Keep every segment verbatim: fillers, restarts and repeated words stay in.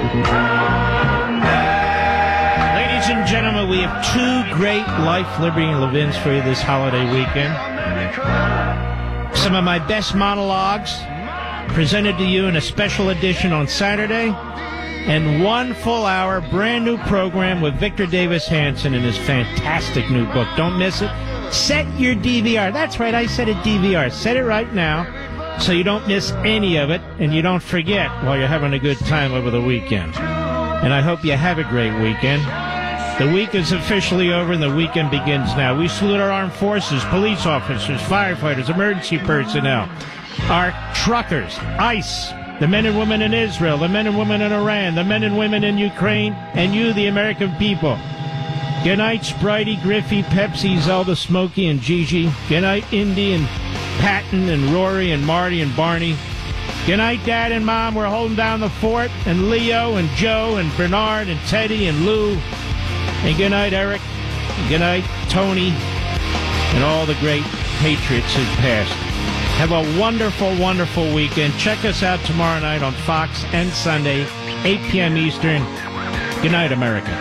Ladies and gentlemen, we have two great Life, Liberty, and Levins for you this holiday weekend. Some of my best monologues presented to you in a special edition on Saturday, and one full hour brand new program with Victor Davis Hanson in his fantastic new book. Don't miss it. Set your D V R. That's right, I said a D V R. Set it right now so you don't miss any of it and you don't forget while you're having a good time over the weekend. And I hope you have a great weekend. The week is officially over and the weekend begins now. We salute our armed forces, police officers, firefighters, emergency personnel, our truckers, ICE, the men and women in Israel, the men and women in Iran, the men and women in Ukraine, and you, the American people. Good night, Spritey, Griffey, Pepsi, Zelda, Smokey, and Gigi. Good night, Indy and Patton and Rory and Marty and Barney. Good night, Dad and Mom. We're holding down the fort. And Leo and Joe and Bernard and Teddy and Lou. And good night, Eric. And good night, Tony. And all the great patriots who passed. Have a wonderful, wonderful weekend. Check us out tomorrow night on Fox and Sunday, eight p.m. Eastern. Good night, America.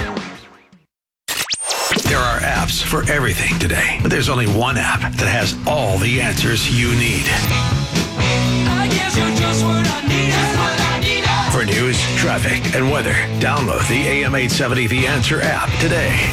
There are apps for everything today, but there's only one app that has all the answers you need. I guess you're just what I need. That's what I need. For news, traffic, and weather, download the A M eight seventy The Answer app today.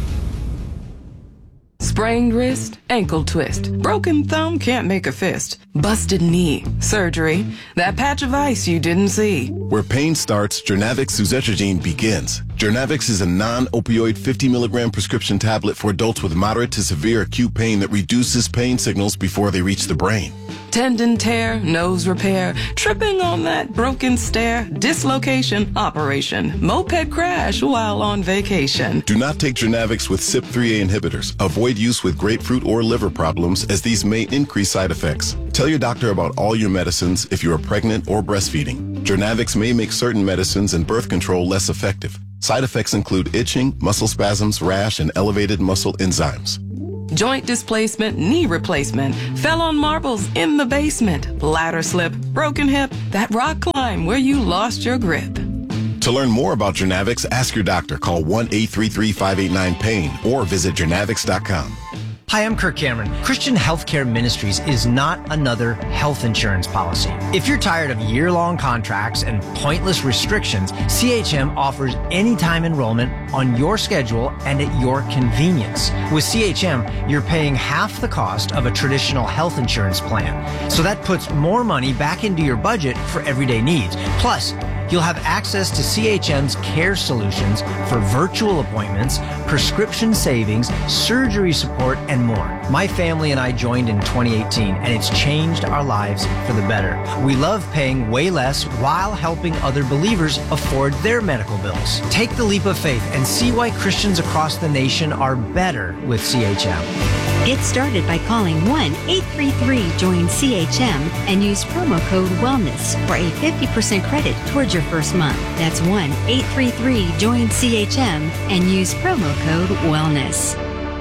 Sprained wrist, ankle twist, broken thumb, can't make a fist, busted knee, surgery, that patch of ice you didn't see. Where pain starts, Jernavix suzetrigine begins. Jernavix is a non-opioid fifty milligram prescription tablet for adults with moderate to severe acute pain that reduces pain signals before they reach the brain. Tendon tear, nose repair, tripping on that broken stair, dislocation, operation, moped crash while on vacation. Do not take Jernavix with C Y P three A inhibitors. Avoid use with grapefruit or liver problems, as these may increase side effects. Tell your doctor about all your medicines if you are pregnant or breastfeeding. Jernavix may make certain medicines and birth control less effective. Side effects include itching, muscle spasms, rash, and elevated muscle enzymes. Joint displacement, knee replacement, fell on marbles in the basement, ladder slip, broken hip, that rock climb where you lost your grip. To learn more about Jernavix, ask your doctor. Call one eight three three, five eight nine, pain or visit Jernavix dot com. Hi, I'm Kirk Cameron. Christian Healthcare Ministries is not another health insurance policy. If you're tired of year-long contracts and pointless restrictions, C H M offers anytime enrollment on your schedule and at your convenience. With C H M, you're paying half the cost of a traditional health insurance plan. So that puts more money back into your budget for everyday needs. Plus, you'll have access to C H M's care solutions for virtual appointments, prescription savings, surgery support, and more. My family and I joined in twenty eighteen, and it's changed our lives for the better. We love paying way less while helping other believers afford their medical bills. Take the leap of faith and see why Christians across the nation are better with C H M. Get started by calling one eight three three, join C H M and use promo code WELLNESS for a fifty percent credit towards your first month. That's one eight three three, join C H M and use promo code WELLNESS.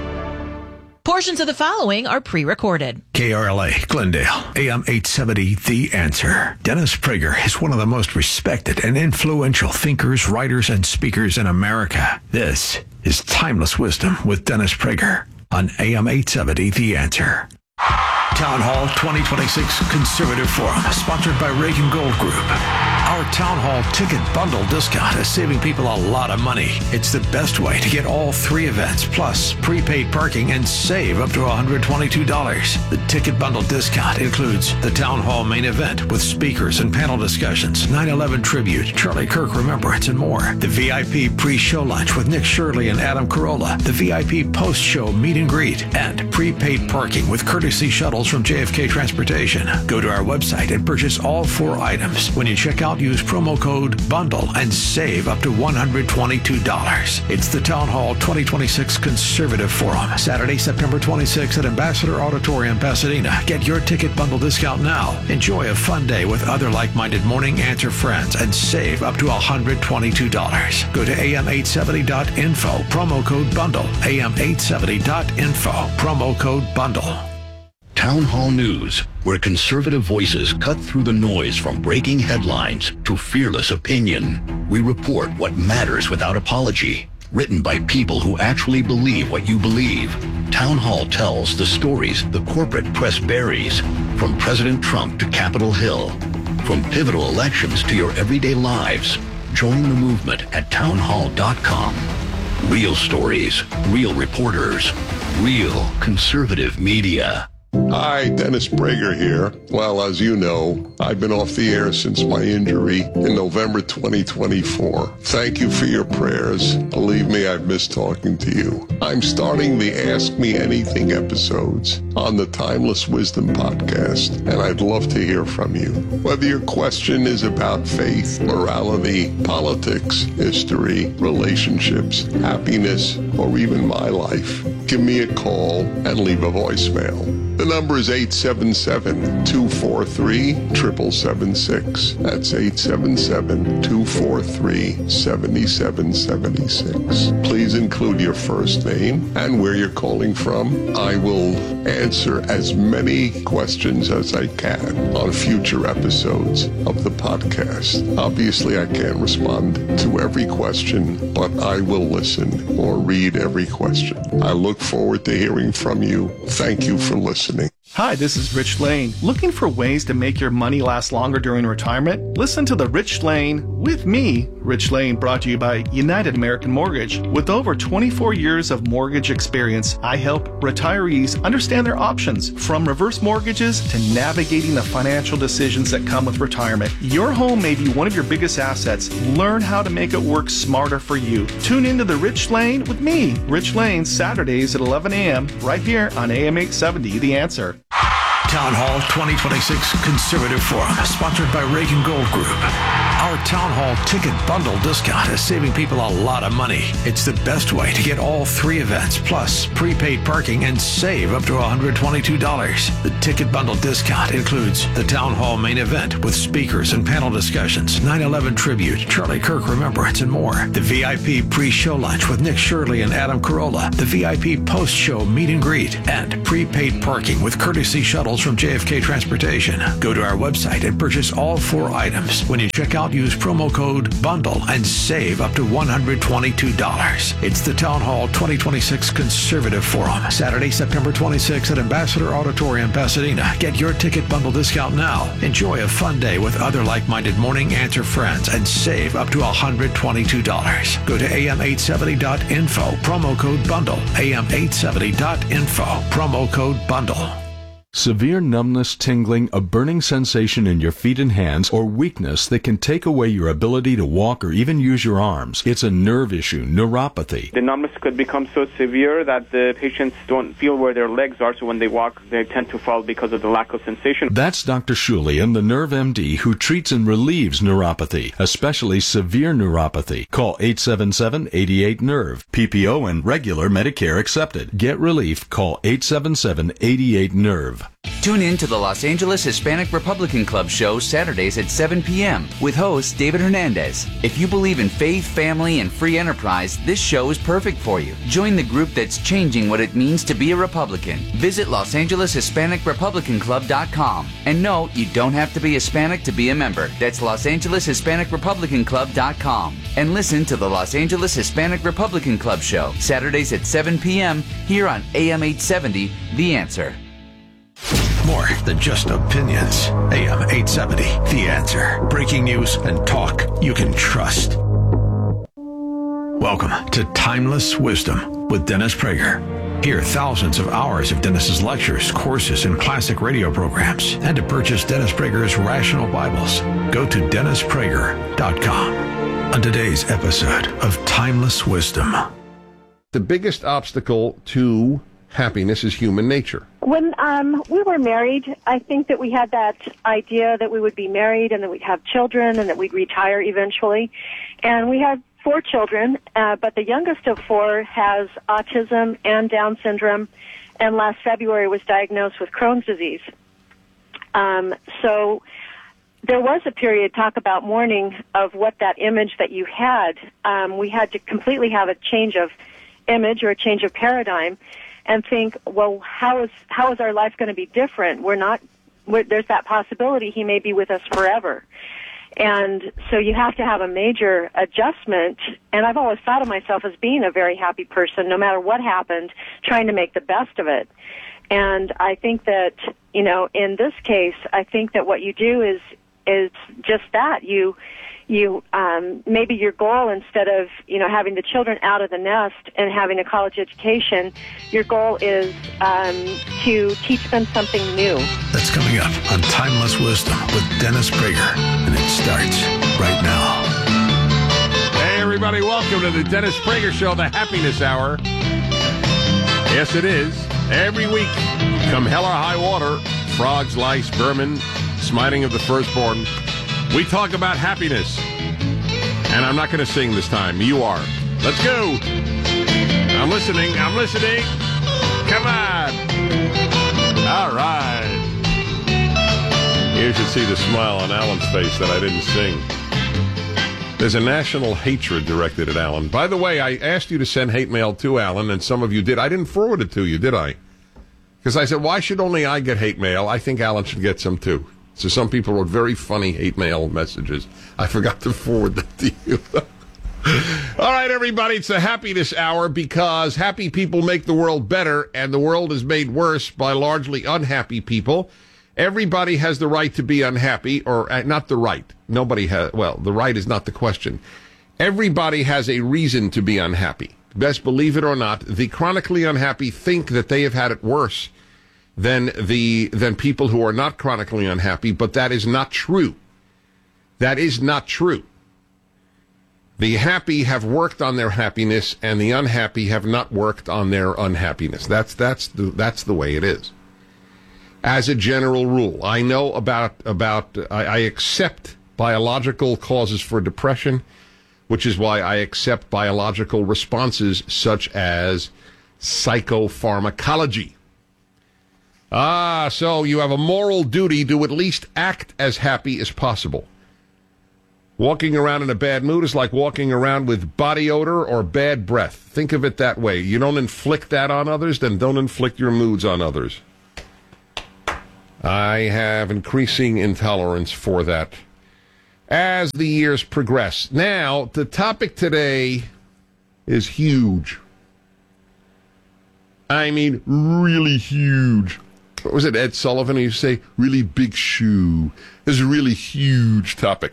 Portions of the following are pre-recorded. K R L A, Glendale, A M eight seventy, The Answer. Dennis Prager is one of the most respected and influential thinkers, writers, and speakers in America. This is Timeless Wisdom with Dennis Prager on A M eight seventy, The Answer. Town Hall twenty twenty-six Conservative Forum, sponsored by Reagan Gold Group. Our Town Hall ticket bundle discount is saving people a lot of money. It's the best way to get all three events, plus prepaid parking, and save up to one hundred twenty-two dollars. The ticket bundle discount includes the Town Hall main event with speakers and panel discussions, nine eleven tribute, Charlie Kirk Remembrance, and more. The V I P pre-show lunch with Nick Shirley and Adam Carolla. The V I P post-show meet and greet. And prepaid parking with courtesy shuttles from J F K Transportation. Go to our website and purchase all four items. When you check out, use promo code BUNDLE and save up to one hundred twenty-two dollars. It's the Town Hall twenty twenty-six Conservative Forum, Saturday, September twenty-sixth at Ambassador Auditorium, Pasadena. Get your ticket bundle discount now. Enjoy a fun day with other like-minded Morning Answer friends and save up to one hundred twenty-two dollars. Go to A M eight seventy dot info, promo code BUNDLE. A M eight seventy dot info, promo code BUNDLE. Town Hall News where conservative voices cut through the noise from breaking headlines to fearless opinion. We report what matters without apology. Written by people who actually believe what you believe. Town Hall tells the stories the corporate press buries, from President Trump to Capitol Hill, from pivotal elections to your everyday lives. Join the movement at town hall dot com. Real stories, real reporters, real conservative media. Hi, Dennis Prager here. Well, as you know, I've been off the air since my injury in November twenty twenty-four. Thank you for your prayers. Believe me, I've missed talking to you. I'm starting the Ask Me Anything episodes on the Timeless Wisdom podcast, and I'd love to hear from you. Whether your question is about faith, morality, politics, history, relationships, happiness, or even my life, give me a call and leave a voicemail. The number is eight seven seven, two four three, seven seven seven six. That's eight seven seven, two four three, seven seven seven six. Please include your first name and where you're calling from. I will answer as many questions as I can on future episodes of the podcast. Obviously, I can't respond to every question, but I will listen or read every question. I look forward to hearing from you. Thank you for listening. Hi, this is Rich Lane. Looking for ways to make your money last longer during retirement? Listen to The Rich Lane with me, Rich Lane, brought to you by United American Mortgage. With over twenty-four years of mortgage experience, I help retirees understand their options, from reverse mortgages to navigating the financial decisions that come with retirement. Your home may be one of your biggest assets. Learn how to make it work smarter for you. Tune into The Rich Lane with me, Rich Lane, Saturdays at eleven a.m. right here on A M eight seventy, The Answer. Town Hall twenty twenty-six Conservative Forum, sponsored by Reagan Gold Group. Our Town Hall ticket bundle discount is saving people a lot of money. It's the best way to get all three events, plus prepaid parking, and save up to one hundred twenty-two dollars. The ticket bundle discount includes the Town Hall main event with speakers and panel discussions, nine eleven tribute, Charlie Kirk Remembrance, and more. The V I P pre-show lunch with Nick Shirley and Adam Carolla, the V I P post-show meet and greet, and prepaid parking with courtesy shuttles from J F K Transportation. Go to our website and purchase all four items. When you check out, use promo code BUNDLE and save up to one hundred twenty-two dollars. It's the Town Hall twenty twenty-six Conservative Forum, Saturday, September twenty-sixth at Ambassador Auditorium, Pasadena. Get your ticket bundle discount now. Enjoy a fun day with other like-minded Morning Answer friends and save up to one hundred twenty-two dollars. Go to A M eight seventy dot info, promo code BUNDLE. A M eight seventy dot info, promo code BUNDLE. Severe numbness, tingling, a burning sensation in your feet and hands, or weakness that can take away your ability to walk or even use your arms. It's a nerve issue, neuropathy. The numbness could become so severe that the patients don't feel where their legs are, so when they walk, they tend to fall because of the lack of sensation. That's Doctor Shulian, the Nerve M D, who treats and relieves neuropathy, especially severe neuropathy. Call eight seven seven, eight eight, nerve. P P O and regular Medicare accepted. Get relief. Call eight seven seven, eight eight, nerve. Tune in to the Los Angeles Hispanic Republican Club show Saturdays at seven p.m. with host David Hernandez. If you believe in faith, family, and free enterprise, this show is perfect for you. Join the group that's changing what it means to be a Republican. Visit Los Angeles Hispanic Republican Club dot com. And no, you don't have to be Hispanic to be a member. That's Los Angeles Hispanic Republican Club dot com. And listen to the Los Angeles Hispanic Republican Club show Saturdays at seven p.m. here on A M eight seventy, The Answer. More than just opinions. A M eight seventy, The Answer. Breaking news and talk you can trust. Welcome to Timeless Wisdom with Dennis Prager. Hear thousands of hours of Dennis's lectures, courses, and classic radio programs. And to purchase Dennis Prager's Rational Bibles, go to dennis prager dot com. On today's episode of Timeless Wisdom. The biggest obstacle to happiness is human nature. When um, we were married, I think that we had that idea that we would be married and that we'd have children and that we'd retire eventually. And we had four children, uh, but the youngest of four has autism and Down syndrome, and last February was diagnosed with Crohn's disease. Um, so there was a period, talk about mourning, of what that image that you had. Um, we had to completely have a change of image or a change of paradigm and think, well, how is how is our life going to be different? We're not there's that possibility he may be with us forever. And so you have to have a major adjustment. And I've always thought of myself as being a very happy person, no matter what happened, trying to make the best of it. And I think that, you know, in this case, I think that what you do is is just that. You you um, maybe your goal, instead of, you know, having the children out of the nest and having a college education, your goal is um, to teach them something new. That's coming up on Timeless Wisdom with Dennis Prager, and it starts right now. Hey, everybody, welcome to the Dennis Prager Show, the Happiness Hour. Yes, it is. Every week, come hell or high water, frogs, lice, vermin, smiting of the firstborn, we talk about happiness. And I'm not going to sing this time. You are. Let's go. I'm listening. I'm listening. Come on. All right. You should see the smile on Alan's face that I didn't sing. There's a national hatred directed at Alan. By the way, I asked you to send hate mail to Alan, and some of you did. I didn't forward it to you, did I? Because I said, why should only I get hate mail? I think Alan should get some, too. So some people wrote very funny hate mail messages. I forgot to forward that to you. All right, everybody, it's the Happiness Hour, because happy people make the world better, and the world is made worse by largely unhappy people. Everybody has the right to be unhappy, or uh, not the right. Nobody has, well, the right is not the question. Everybody has a reason to be unhappy. Best believe it or not, the chronically unhappy think that they have had it worse than the than people who are not chronically unhappy, but that is not true. That is not true. The happy have worked on their happiness, and the unhappy have not worked on their unhappiness. That's that's the that's the way it is. As a general rule, I know about about I, I accept biological causes for depression, which is why I accept biological responses such as psychopharmacology. Ah, so you have a moral duty to at least act as happy as possible. Walking around in a bad mood is like walking around with body odor or bad breath. Think of it that way. You don't inflict that on others, then don't inflict your moods on others. I have increasing intolerance for that as the years progress. Now, the topic today is huge. I mean, really huge. What was it, Ed Sullivan, who used to say, really big shoe? This is a really huge topic.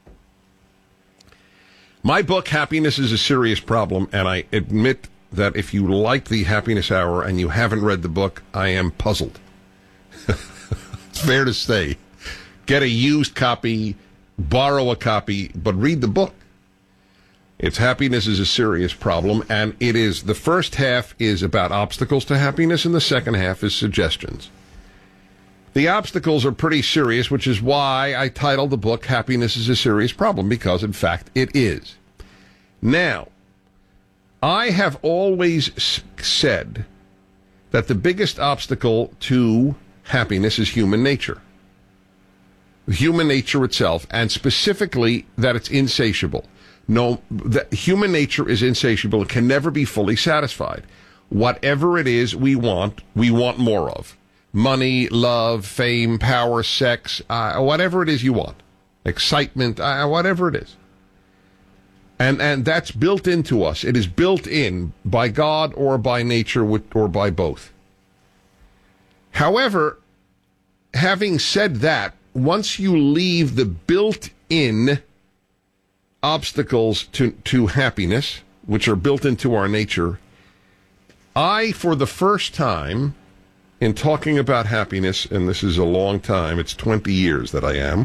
My book, Happiness is a Serious Problem, and I admit that if you like the Happiness Hour and you haven't read the book, I am puzzled. It's fair to say. Get a used copy, borrow a copy, but read the book. It's Happiness is a Serious Problem, and it is, the first half is about obstacles to happiness, and the second half is suggestions. The obstacles are pretty serious, which is why I titled the book Happiness is a Serious Problem, because, in fact, it is. Now, I have always said that the biggest obstacle to happiness is human nature. Human nature itself, and specifically that it's insatiable. No, the, human nature is insatiable. It can never be fully satisfied. Whatever it is we want, we want more of. Money, love, fame, power, sex, uh, whatever it is you want. Excitement, uh, whatever it is. And and that's built into us. It is built in by God or by nature or by both. However, having said that, once you leave the built-in obstacles to, to happiness, which are built into our nature, I, for the first time in talking about happiness, and this is a long time, it's twenty years that I am,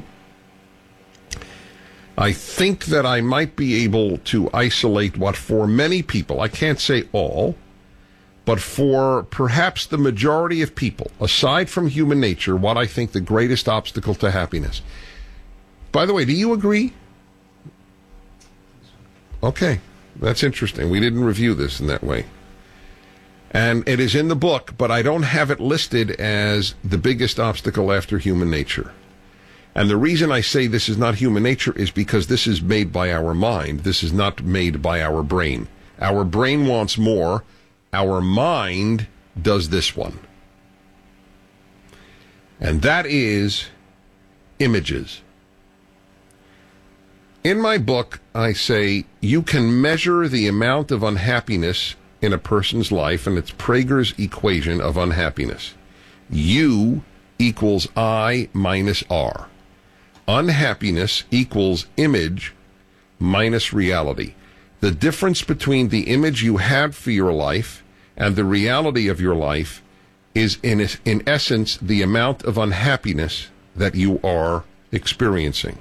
I think that I might be able to isolate what for many people, I can't say all, but for perhaps the majority of people, aside from human nature, what I think the greatest obstacle to happiness. By the way, do you agree? Okay, that's interesting. We didn't review this in that way. And it is in the book, but I don't have it listed as the biggest obstacle after human nature. And the reason I say this is not human nature is because this is made by our mind. This is not made by our brain. Our brain wants more. Our mind does this one. and that is images. In my book, I say you can measure the amount of unhappiness in a person's life, and it's Prager's equation of unhappiness. U equals I minus R. Unhappiness equals image minus reality. The difference between the image you had for your life and the reality of your life is, in, in essence, the amount of unhappiness that you are experiencing.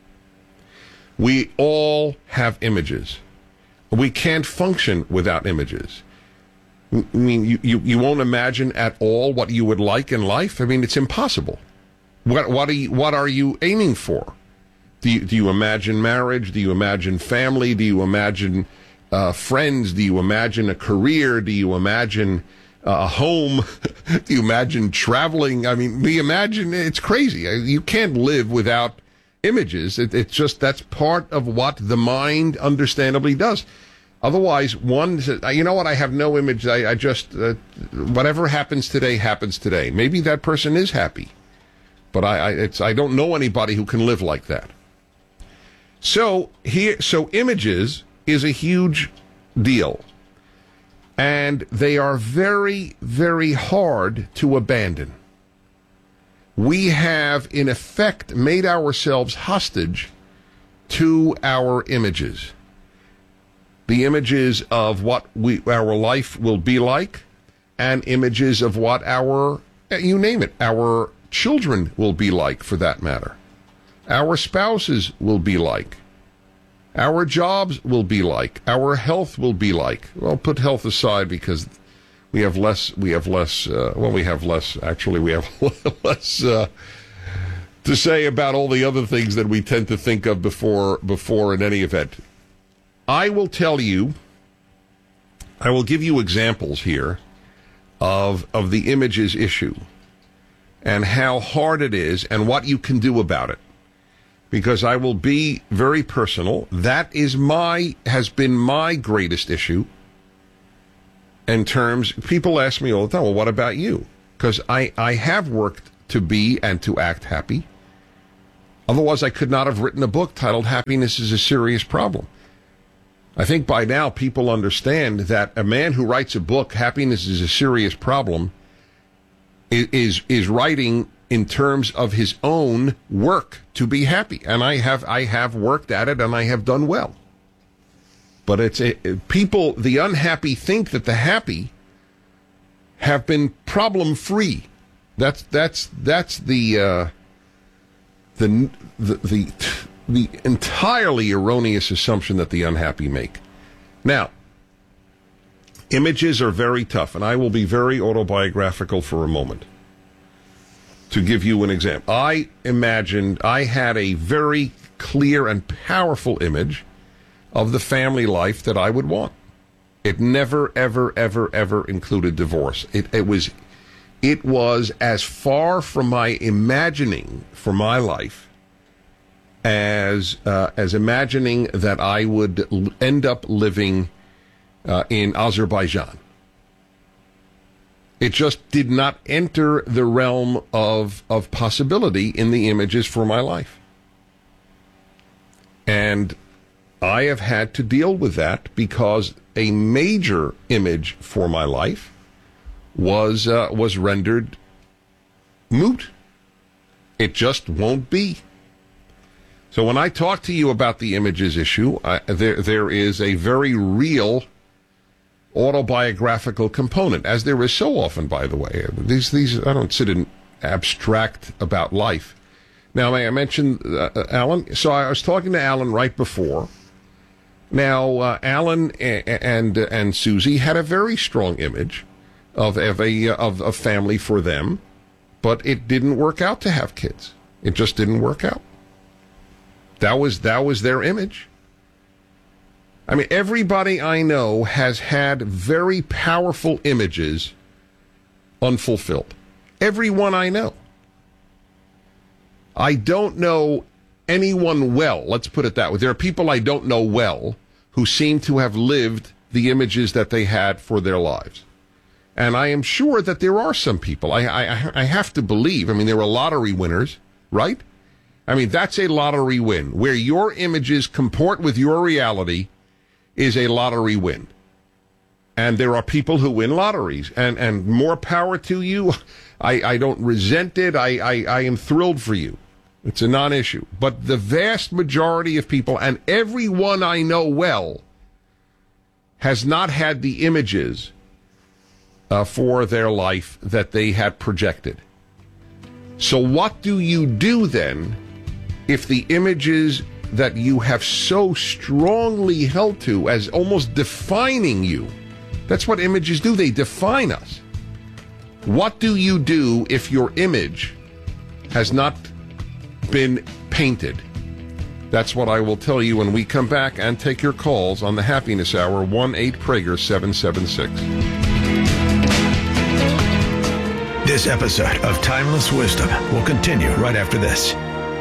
We all have images. We can't function without images. I mean, you, you, you won't imagine at all what you would like in life? I mean, it's impossible. What, what, are, you, what are you aiming for? Do you, do you imagine marriage? Do you imagine family? Do you imagine uh, friends? Do you imagine a career? Do you imagine uh, a home? Do you imagine traveling? I mean, we imagine, it's crazy. You can't live without images. It, it's just, that's part of what the mind understandably does. Otherwise, one says, you know what, I have no image. I, I just, uh, whatever happens today, happens today. Maybe that person is happy. But I, I, it's, I don't know anybody who can live like that. So here, so images is a huge deal. And they are very, very hard to abandon. We have, in effect, made ourselves hostage to our images. The images of what we, our life will be like, and images of what our, you name it, our children will be like, for that matter. Our spouses will be like. Our jobs will be like. Our health will be like. Well, put health aside because we have less, we have less, uh, well, we have less, actually, we have less uh, to say about all the other things that we tend to think of before, before in any event. I will tell you, I will give you examples here of, of the images issue and how hard it is and what you can do about it. Because I will be very personal. That is my, has been my greatest issue in terms, people ask me all the time, well, what about you? Because I, I have worked to be and to act happy. Otherwise, I could not have written a book titled Happiness is a Serious Problem. I think by now people understand that a man who writes a book, Happiness is a Serious Problem, is, is, is writing in terms of his own work to be happy. And I have, I have worked at it and I have done well. But it's a, people, the unhappy think that the happy have been problem free. That's, that's, that's the, uh, the, the, the, the entirely erroneous assumption that the unhappy make. Now, images are very tough, and I will be very autobiographical for a moment. To give you an example, I imagined I had a very clear and powerful image of the family life that I would want. It never, ever, ever, ever included divorce. It, it was, it was as far from my imagining for my life as uh, as imagining that I would l- end up living uh, in Azerbaijan. It just did not enter the realm of of possibility in the images for my life. And I have had to deal with that because a major image for my life was uh, was rendered moot. It just won't be. So when I talk to you about the images issue, I, there there is a very real autobiographical component, as there is so often, by the way. These these I don't sit and abstract about life. Now, may I mention uh, Alan? So I was talking to Alan right before. Now, uh, Alan and and, uh, and Susie had a very strong image of of a of a family for them, but it didn't work out to have kids. It just didn't work out. That was that was their image. I mean, everybody I know has had very powerful images unfulfilled. Everyone I know. I don't know anyone well, let's put it that way. There are people I don't know well who seem to have lived the images that they had for their lives. And I am sure that there are some people, I, I, I have to believe, I mean, there are lottery winners, right? I mean, that's a lottery win. Where your images comport with your reality is a lottery win. And there are people who win lotteries, and, and more power to you. I, I don't resent it. I, I, I am thrilled for you. It's a non-issue. But the vast majority of people, and everyone I know well, has not had the images uh, for their life that they had projected. So what do you do then if the images that you have so strongly held to as almost defining you, that's what images do, they define us. What do you do if your image has not been painted? That's what I will tell you when we come back and take your calls on the Happiness Hour, one eight Prager seven seven six. This episode of Timeless Wisdom will continue right after this.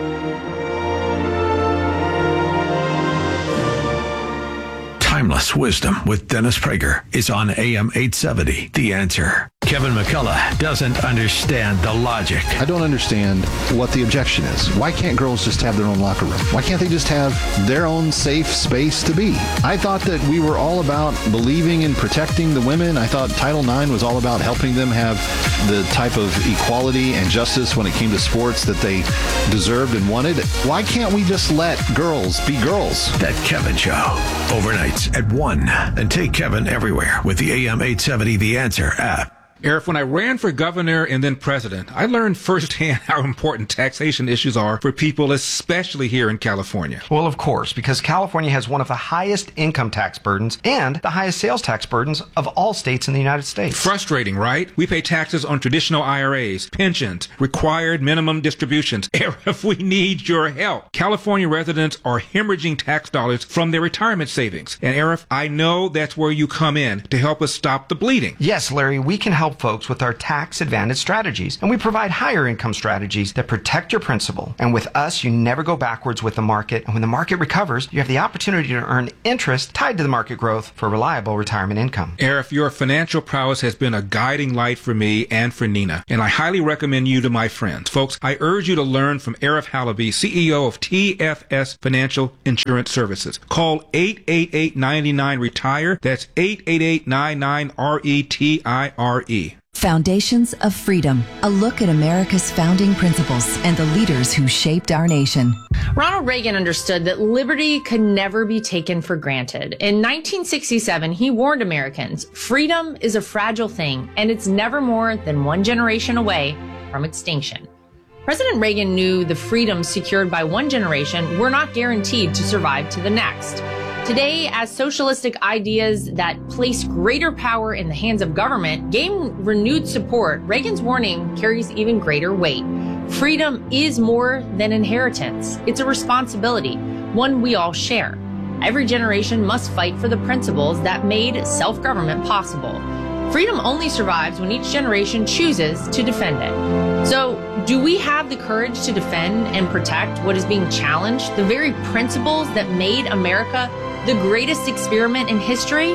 Timeless Wisdom with Dennis Prager is on A M eight seventy, The Answer. Kevin McCullough doesn't understand the logic. I don't understand what the objection is. Why can't girls just have their own locker room? Why can't they just have their own safe space to be? I thought that we were all about believing in protecting the women. I thought Title nine was all about helping them have the type of equality and justice when it came to sports that they deserved and wanted. Why can't we just let girls be girls? That Kevin Show, overnights at one. And take Kevin everywhere with the A M eight seventy The Answer app. Eric, when I ran for governor and then president, I learned firsthand how important taxation issues are for people, especially here in California. Well, of course, because California has one of the highest income tax burdens and the highest sales tax burdens of all states in the United States. Frustrating, right? We pay taxes on traditional I R As, pensions, required minimum distributions. Eric, we need your help. California residents are hemorrhaging tax dollars from their retirement savings. And Eric, I know that's where you come in to help us stop the bleeding. Yes, Larry, we can help folks with our tax advantage strategies, and we provide higher income strategies that protect your principal. And with us, you never go backwards with the market, and when the market recovers, you have the opportunity to earn interest tied to the market growth for reliable retirement income. Arif, your financial prowess has been a guiding light for me and for Nina, and I highly recommend you to my friends. Folks, I urge you to learn from Arif Halaby, C E O of T F S Financial Insurance Services. Call eight eight eight, nine nine, RETIRE. That's eight eight eight, nine nine, R E T I R E. Foundations of Freedom, a look at America's founding principles and the leaders who shaped our nation. Ronald Reagan understood that liberty could never be taken for granted. In nineteen sixty-seven, he warned Americans, freedom is a fragile thing, and it's never more than one generation away from extinction. President Reagan knew the freedoms secured by one generation were not guaranteed to survive to the next. Today, as socialistic ideas that place greater power in the hands of government gain renewed support, Reagan's warning carries even greater weight. Freedom is more than inheritance. It's a responsibility, one we all share. Every generation must fight for the principles that made self-government possible. Freedom only survives when each generation chooses to defend it. So, do we have the courage to defend and protect what is being challenged, the very principles that made America the greatest experiment in history?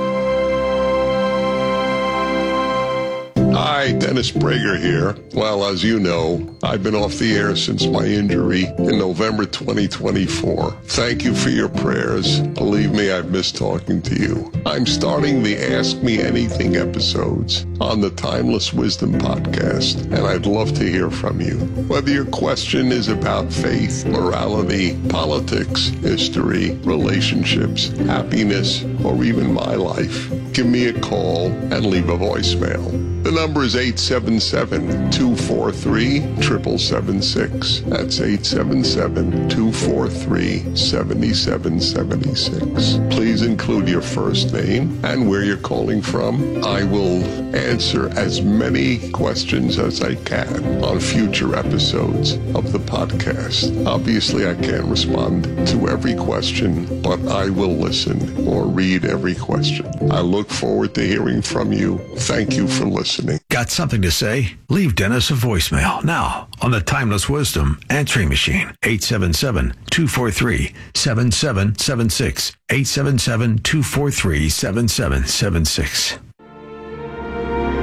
Hi, Dennis Prager here. Well, as you know, I've been off the air since my injury in November twenty twenty-four. Thank you for your prayers. Believe me, I've missed talking to you. I'm starting the Ask Me Anything episodes on the Timeless Wisdom podcast, and I'd love to hear from you. Whether your question is about faith, morality, politics, history, relationships, happiness, or even my life, give me a call and leave a voicemail. The number is eight seven seven, two four three, seven seven seven six. That's eight seven seven, two four three, seven seven seven six. Please include your first name and where you're calling from. I will answer as many questions as I can on future episodes of the podcast. Obviously, I can't respond to every question, but I will listen or read every question. I look forward to hearing from you. Thank you for listening. Got something to say? Leave Dennis a voicemail now on the Timeless Wisdom answering machine. eight seven seven, two four three, seven seven seven six. eight seven seven, two four three, seven seven seven six.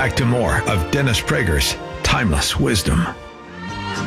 back to more of Dennis Prager's Timeless Wisdom.